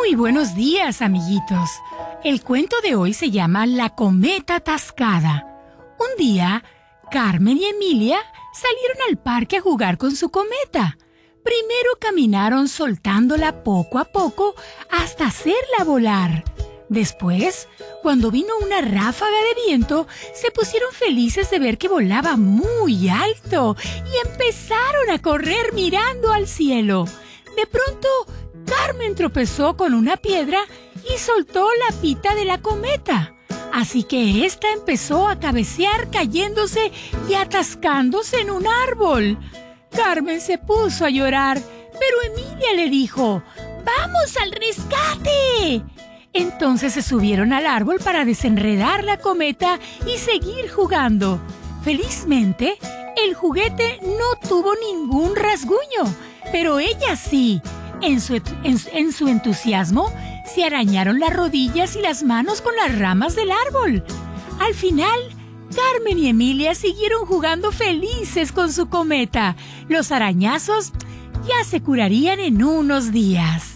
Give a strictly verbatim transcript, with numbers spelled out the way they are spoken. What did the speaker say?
Muy buenos días, amiguitos. El cuento de hoy se llama La cometa atascada. Un día, Carmen y Emilia salieron al parque a jugar con su cometa. Primero caminaron soltándola poco a poco hasta hacerla volar. Después, cuando vino una ráfaga de viento, se pusieron felices de ver que volaba muy alto y empezaron a correr mirando al cielo. De pronto, Carmen tropezó con una piedra y soltó la pita de la cometa. Así que ésta empezó a cabecear cayéndose y atascándose en un árbol. Carmen se puso a llorar, pero Emilia le dijo: ¡Vamos al rescate! Entonces se subieron al árbol para desenredar la cometa y seguir jugando. Felizmente, el juguete no tuvo ningún rasguño, pero ella sí. En su, en, en su entusiasmo, se arañaron las rodillas y las manos con las ramas del árbol. Al final, Carmen y Emilia siguieron jugando felices con su cometa. Los arañazos ya se curarían en unos días.